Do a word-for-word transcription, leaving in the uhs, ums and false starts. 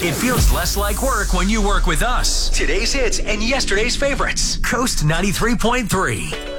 It feels less like work when you work with us. Today's hits and yesterday's favorites. Coast ninety-three point three.